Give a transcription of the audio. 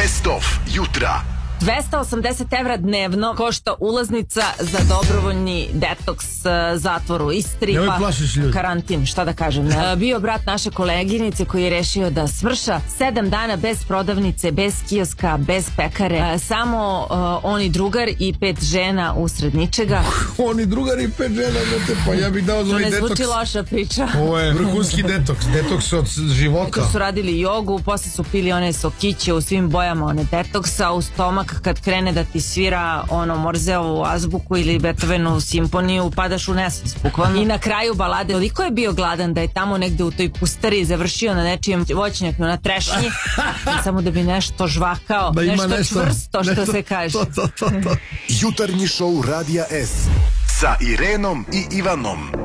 Best of jutra. 280 evra dnevno košta ulaznica za dobrovoljni detoks zatvor u Istri, pa karantin, šta da kažem. Bio brat naše koleginice koji je rešio da svrša 7 dana bez prodavnice, bez kioska, bez pekare, samo on i drugar i 5 žena usred ničega. On i drugar i 5 žena, pa ja bih dao za ovaj detoks. To ne zvuči loša priča. Ovo je vrhunski detoks od života. Kako su radili jogu, posle su pili one sokiće u svim bojama, one detoksa, u stomak kad krene da ti svira ono Morzeovu azbuku ili Beethovenovu simfoniju, padaš u nesvest bukvalno. I na kraju balade, toliko je bio gladan da je tamo negde u toj pustari završio na nečijem voćnjaku, na trešnji, samo da bi nešto žvakao, da nešto čvrsto, što se kaže. Jutarnji šou Radija S sa Irenom i Ivanom.